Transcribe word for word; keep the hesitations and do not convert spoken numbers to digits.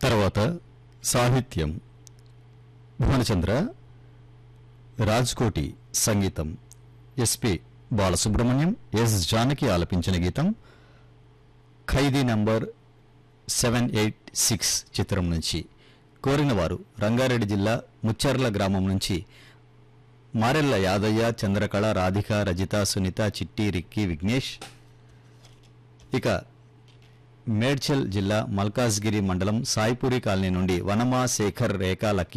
తర్వాత సాహిత్యం భువనచంద్ర, రాజ్కోటి సంగీతం ఎస్పి బాలసుబ్రహ్మణ్యం, ఎస్ జానకి ఆలపించిన గీతం ఖైదీ నంబర్ సెవెన్ ఎయిట్ సిక్స్ చిత్రం నుంచి. కోరినవారు రంగారెడ్డి జిల్లా ముచ్చర్ల గ్రామం నుంచి మారెల్ల యాదయ్య, చంద్రకళ, రాధిక, రజిత, సునీత, చిట్టి, రిక్కీ, విఘ్నేష్. ఇక మేడ్చల్ జిల్లా మల్కాజ్గిరి మండలం సాయిపూరి కాలనీ నుండి వనమా, శేఖర్, రేఖా, లక్కీ